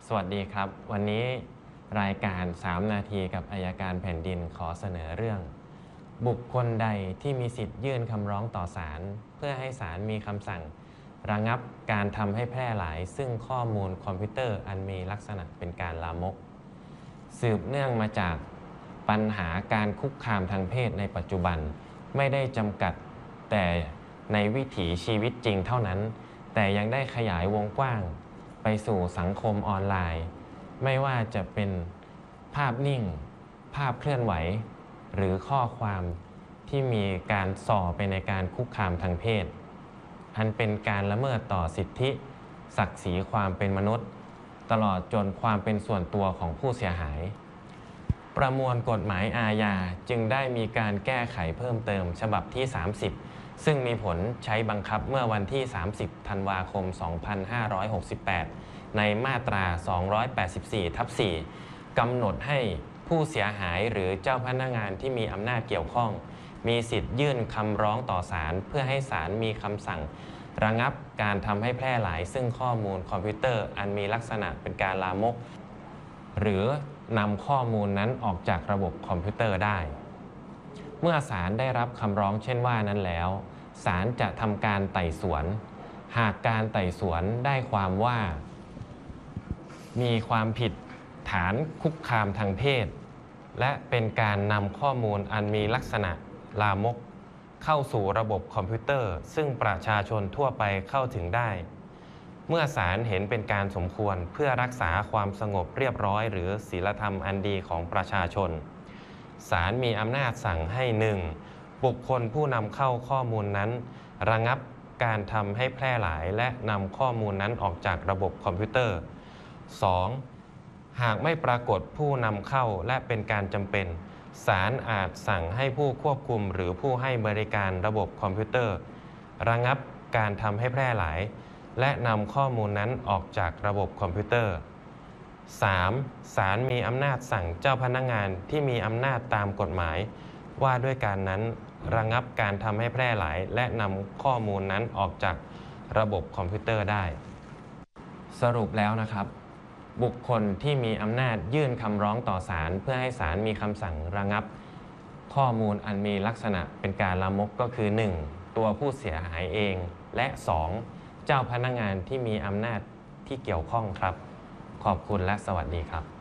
สวัสดีครับวันนี้รายการ3นาทีกับอัยการแผ่นดินขอเสนอเรื่องบุคคลใดที่มีสิทธิ์ยื่นคำร้องต่อศาลเพื่อให้ศาลมีคำสั่งระงับการทำให้แพร่หลายซึ่งข้อมูลคอมพิวเตอร์อันมีลักษณะเป็นการลามกสืบเนื่องมาจากปัญหาการคุกคามทางเพศในปัจจุบันไม่ได้จำกัดแต่ในวิถีชีวิตจริงเท่านั้นแต่ยังได้ขยายวงกว้างไปสู่สังคมออนไลน์ไม่ว่าจะเป็นภาพนิ่งภาพเคลื่อนไหวหรือข้อความที่มีการส่อไปในการคุกคามทางเพศอันเป็นการละเมิดต่อสิทธิศักดิ์ศรีความเป็นมนุษย์ตลอดจนความเป็นส่วนตัวของผู้เสียหายประมวลกฎหมายอาญาจึงได้มีการแก้ไขเพิ่มเติมฉบับที่30ซึ่งมีผลใช้บังคับเมื่อวันที่30ธันวาคม2568ในมาตรา284/4กำหนดให้ผู้เสียหายหรือเจ้าพนักงานที่มีอำนาจเกี่ยวข้องมีสิทธิ์ยื่นคำร้องต่อศาลเพื่อให้ศาลมีคำสั่งระงับการทำให้แพร่หลายซึ่งข้อมูลคอมพิวเตอร์อันมีลักษณะเป็นการลามกหรือนำข้อมูลนั้นออกจากระบบคอมพิวเตอร์ได้เมื่อศาลได้รับคำร้องเช่นว่านั้นแล้วศาลจะทำการไต่สวนหากการไต่สวนได้ความว่ามีความผิดฐานคุกคามทางเพศและเป็นการนำข้อมูลอันมีลักษณะลามกเข้าสู่ระบบคอมพิวเตอร์ซึ่งประชาชนทั่วไปเข้าถึงได้เมื่อศาลเห็นเป็นการสมควรเพื่อรักษาความสงบเรียบร้อยหรือศีลธรรมอันดีของประชาชนศาลมีอำนาจสั่งให้ 1. บุคคลผู้นำเข้าข้อมูลนั้นระงับการทำให้แพร่หลายและนำข้อมูลนั้นออกจากระบบคอมพิวเตอร์ 2. หากไม่ปรากฏผู้นำเข้าและเป็นการจำเป็นศาลอาจสั่งให้ผู้ควบคุมหรือผู้ให้บริการระบบคอมพิวเตอร์ระงับการทำให้แพร่หลายและนำข้อมูลนั้นออกจากระบบคอมพิวเตอร์ 3. ศาลมีอำนาจสั่งเจ้าพนักงานที่มีอำนาจตามกฎหมายว่าด้วยการนั้นระงับการทำให้แพร่หลายและนำข้อมูลนั้นออกจากระบบคอมพิวเตอร์ได้สรุปแล้วนะครับบุคคลที่มีอำนาจยื่นคำร้องต่อศาลเพื่อให้ศาลมีคำสั่งระงับข้อมูลอันมีลักษณะเป็นการลามกก็คือ 1. ตัวผู้เสียหายเองและ 2. เจ้าพนักงานที่มีอำนาจที่เกี่ยวข้องครับขอบคุณและสวัสดีครับ